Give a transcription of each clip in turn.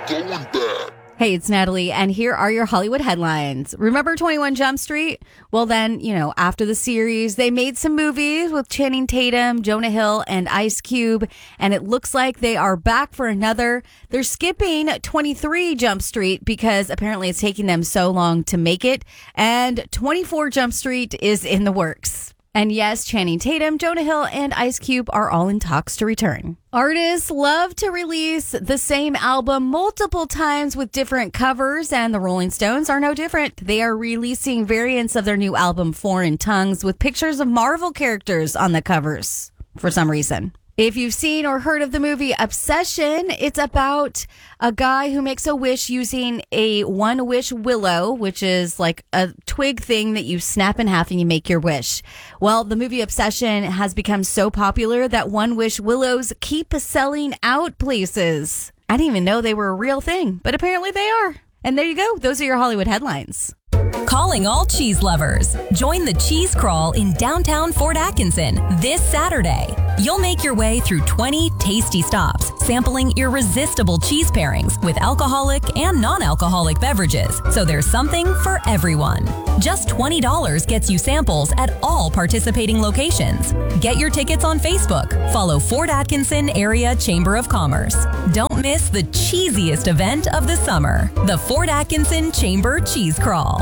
going back. Hey, it's Natalie, and here are your Hollywood headlines. Remember 21 Jump Street? Well, then, after the series, they made some movies with Channing Tatum, Jonah Hill, and Ice Cube, and it looks like they are back for another. They're skipping 23 Jump Street because apparently it's taking them so long to make it, and 24 Jump Street is in the works. And yes, Channing Tatum, Jonah Hill, and Ice Cube are all in talks to return. Artists love to release the same album multiple times with different covers, and the Rolling Stones are no different. They are releasing variants of their new album, Foreign Tongues, with pictures of Marvel characters on the covers for some reason. If you've seen or heard of the movie Obsession, it's about a guy who makes a wish using a one-wish willow, which is like a twig thing that you snap in half and you make your wish. Well, the movie Obsession has become so popular that one-wish willows keep selling out places. I didn't even know they were a real thing, but apparently they are. And there you go. Those are your Hollywood headlines. Calling all cheese lovers. Join the cheese crawl in downtown Fort Atkinson this Saturday. You'll make your way through 20 tasty stops, sampling irresistible cheese pairings with alcoholic and non-alcoholic beverages. So there's something for everyone. Just $20 gets you samples at all participating locations. Get your tickets on Facebook. Follow Fort Atkinson Area Chamber of Commerce. Don't miss the cheesiest event of the summer, the Fort Atkinson Chamber Cheese Crawl.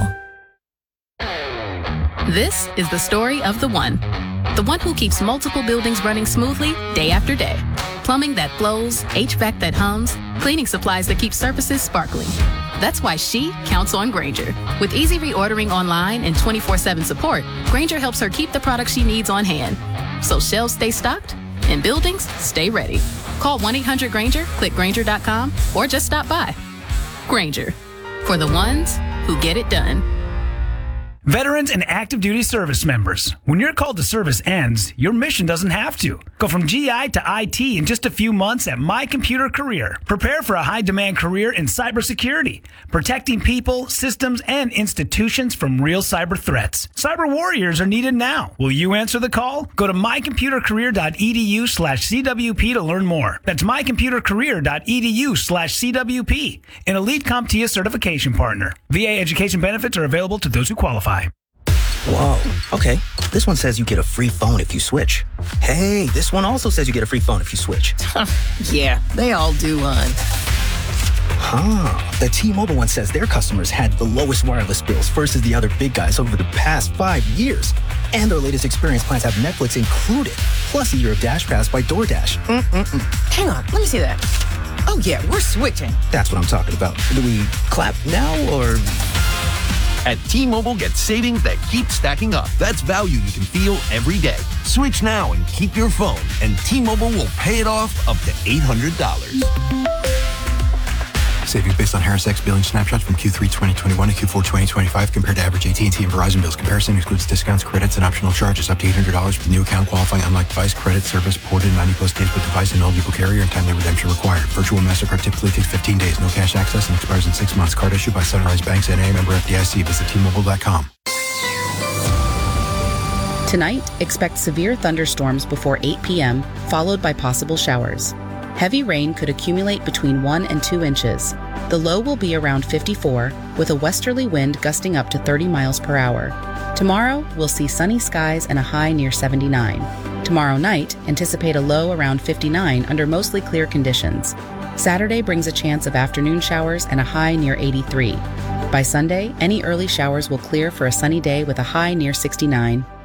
This is the story of the one who keeps multiple buildings running smoothly day after day. Plumbing that flows, HVAC that hums, cleaning supplies that keep surfaces sparkling. That's why she counts on Grainger. With easy reordering online and 24/7 support, Grainger helps her keep the products she needs on hand. So shelves stay stocked and buildings stay ready. Call 1-800-GRAINGER, click Grainger.com, or just stop by. Grainger, for the ones who get it done. Veterans and active duty service members, when your call to service ends, your mission doesn't have to. Go from GI to IT in just a few months at My Computer Career. Prepare for a high-demand career in cybersecurity, protecting people, systems, and institutions from real cyber threats. Cyber warriors are needed now. Will you answer the call? Go to mycomputercareer.edu/CWP to learn more. That's mycomputercareer.edu/CWP, an elite CompTIA certification partner. VA education benefits are available to those who qualify. Whoa, okay. This one says you get a free phone if you switch. Hey, this one also says you get a free phone if you switch. Yeah, they all do, hon. The T-Mobile one says their customers had the lowest wireless bills versus the other big guys over the past 5 years. And their latest experience plans have Netflix included, plus a year of Dash Pass by DoorDash. Hang on, let me see that. Oh yeah, we're switching. That's what I'm talking about. Do we clap now or... At T-Mobile, get savings that keep stacking up. That's value you can feel every day. Switch now and keep your phone, and T-Mobile will pay it off up to $800. Savings based on Harris X billing snapshots from Q3 2021 to Q4 2025 compared to average AT&T and Verizon bills. Comparison excludes discounts, credits, and optional charges up to $800 for the new account qualifying unlike device. Credit service ported 90-plus days with device and eligible carrier and timely redemption required. Virtual MasterCard typically takes 15 days. No cash access and expires in 6 months. Card issued by Sunrise Banks N.A. member FDIC. Visit T-Mobile.com. Tonight, expect severe thunderstorms before 8 p.m., followed by possible showers. Heavy rain could accumulate between 1 and 2 inches. The low will be around 54, with a westerly wind gusting up to 30 miles per hour. Tomorrow, we'll see sunny skies and a high near 79. Tomorrow night, anticipate a low around 59 under mostly clear conditions. Saturday brings a chance of afternoon showers and a high near 83. By Sunday, any early showers will clear for a sunny day with a high near 69.